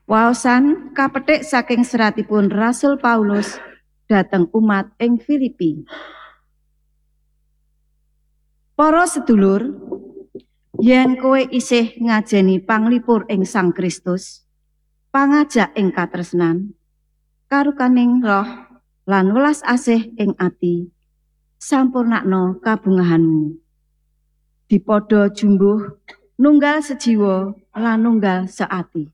Waosan kapetik saking seratipun Rasul Paulus dhateng umat ing Filipi. Para sedulur, yen kowe isih ngajeni panglipur ing Sang Kristus, pangajak ing katresnan, karukaning roh lan welas asih ing ati, sampurnakno kabungahanmu. Dipadha jumbuh nunggal sejiwa lan nunggal seati.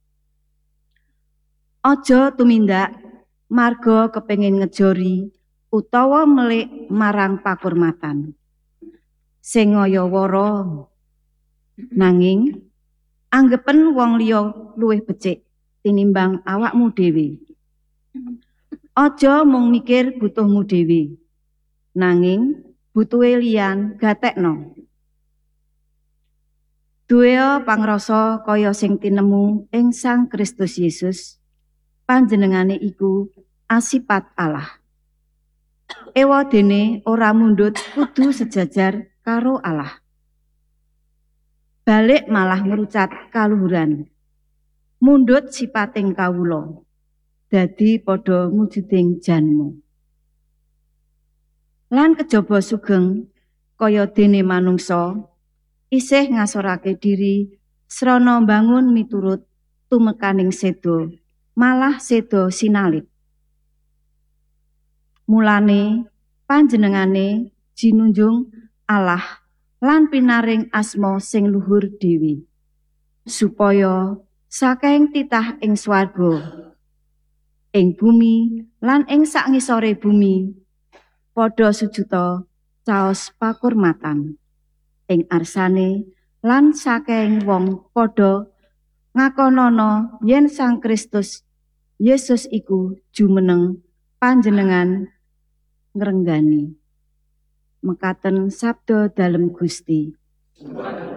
Aja tumindak marga kepengin ngejori utawa melik marang pakurmatan. Sing ngaya wara nanging anggepen wong liya luwih becik tinimbang awakmu dhewe. Aja mung mikir butuhmu dhewe, nanging butuhe liyan gatekno. Duwea pangrasa kaya sing tinemu ing Sang Kristus Yesus. Panjenengane iku asipat Allah. Ewadene ora mundhut kudu sejajar karo Allah. Balik malah ngrucat kaluhuran. Mundhut sipating kawula. Dadi padha mujuding janmu. Lan kejaba sugeng kaya dene manungsa isih ngasorake diri srana mbangun miturut tumekaning seda. Malah seda sinalip. Mulane panjenengane jinunjung Allah lan pinaring asma sing luhur dewi, supaya saking titah ing swarga, ing bumi lan ing sakngisore bumi padha sujuta caos pakurmatan ing arsane lan saking wong padha ngakonana yen Sang Kristus Yesus iku jumeneng panjenengan ngrenggani. Mekaten sabda dalem Gusti.